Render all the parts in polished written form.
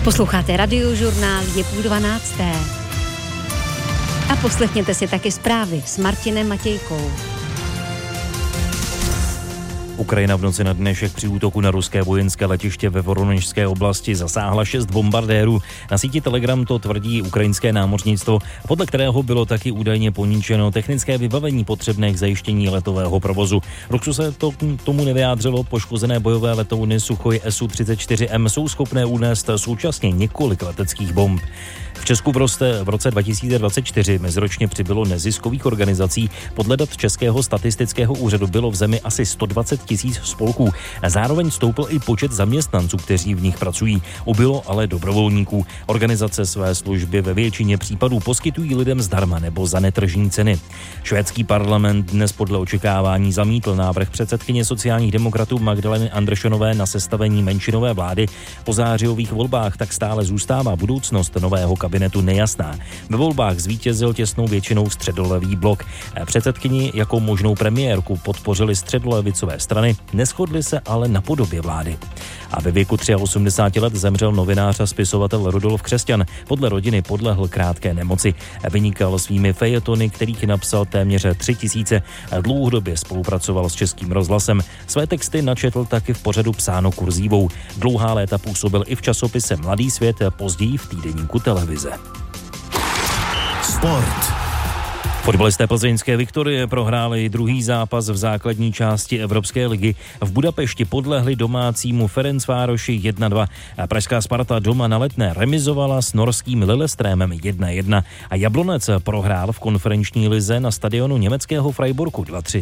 Posloucháte Radiožurnál, je 11:30. A poslechněte si taky zprávy s Martinem Matějkou. Ukrajina v noci na dnešek při útoku na ruské vojenské letiště ve Voronežské oblasti zasáhla 6 bombardérů. Na síti Telegram to tvrdí ukrajinské námořnictvo, podle kterého bylo taky údajně poničeno technické vybavení potřebné k zajištění letového provozu. Rusku se tomu nevyjádřilo, poškozené bojové letouny Suchoj Su-34M jsou schopné unést současně několik leteckých bomb. V Česku v roce 2024 meziročně přibylo neziskových organizací. Podle dat Českého statistického úřadu bylo v zemi asi 120 000 spolků. Zároveň stoupl i počet zaměstnanců, kteří v nich pracují. Ubylo ale dobrovolníků. Organizace své služby ve většině případů poskytují lidem zdarma nebo za netržní ceny. Švédský parlament dnes podle očekávání zamítl návrh předsedkyně sociálních demokratů Magdaleny Andersonové na sestavení menšinové vlády. Po zářijových volbách tak stále zůstává budoucnost nového kabinetu nejasná. Ve volbách zvítězil těsnou většinou středolevý blok. Předsedkyni jako možnou premiérku podpořili středolevicové strany, neshodli se ale na podobě vlády. A ve věku 83 let zemřel novinář a spisovatel Rudolf Křesťan. Podle rodiny podlehl krátké nemoci. Vynikal svými fejetony, kterých napsal téměř 3000. Dlouhodobě spolupracoval s Českým rozhlasem. Své texty načetl taky v pořadu Psáno kurzívou. Dlouhá léta působil i v časopise Mladý svět, později v týdeníku Televize. Sport. Fotbalisté plzeňské Viktorie prohráli druhý zápas v základní části Evropské ligy. V Budapešti podlehli domácímu Ferencvároši 1-2. Pražská Sparta doma na Letné remizovala s norským Lillestrémem 1-1 a Jablonec prohrál v konferenční lize na stadionu německého Freiburgu 2-3.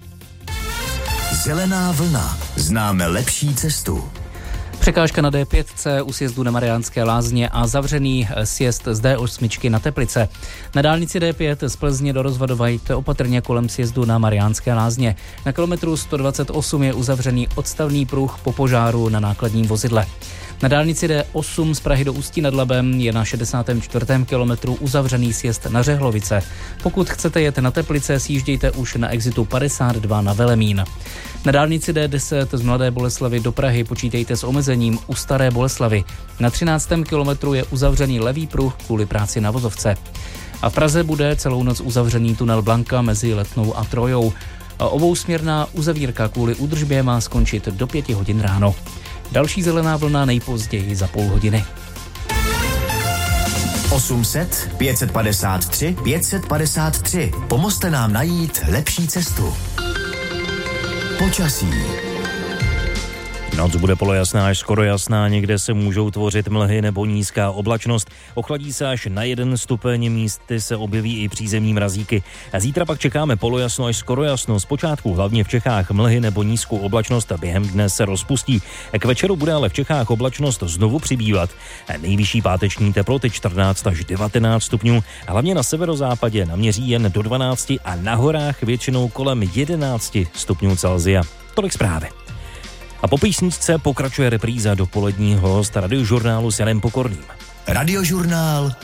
Zelená vlna. Známe lepší cestu. Překážka na D5 u sjezdu na Mariánské Lázně a zavřený sjezd z D8 na Teplice. Na dálnici D5 z Plzně do Rozvadova jděte opatrně kolem sjezdu na Mariánské Lázně. Na kilometru 128 je uzavřený odstavný pruh po požáru na nákladním vozidle. Na dálnici D8 z Prahy do Ústí nad Labem je na 64. kilometru uzavřený sjezd na Řehlovice. Pokud chcete jet na Teplice, sjíždějte už na exitu 52 na Velemín. Na dálnici D10 z Mladé Boleslavi do Prahy počítejte s omezením u Staré Boleslavy. Na 13. kilometru je uzavřený levý pruh kvůli práci na vozovce. A v Praze bude celou noc uzavřený tunel Blanka mezi Letnou a Trojou. A obousměrná uzavírka kvůli údržbě má skončit do 5 hodin ráno. Další zelená vlna nejpozději za půl hodiny. 800 553 553. Pomozte nám najít lepší cestu. Počasí. Noc bude polojasná až skoro jasná, někde se můžou tvořit mlhy nebo nízká oblačnost. Ochladí se až na 1 stupeň, místy se objeví i přízemní mrazíky. A zítra pak čekáme polojasno až skoro jasno. Zpočátku hlavně v Čechách mlhy nebo nízkou oblačnost a během dne se rozpustí. K večeru bude ale v Čechách oblačnost znovu přibývat. Nejvyšší páteční teploty 14 až 19 stupňů. Hlavně na severozápadě naměří jen do 12 a na horách většinou kolem 11 stupňů Celsia. Tolik zprávy. A po písničce pokračuje repríza dopoledního host Radiožurnálu s Janem Pokorným. Radiožurnál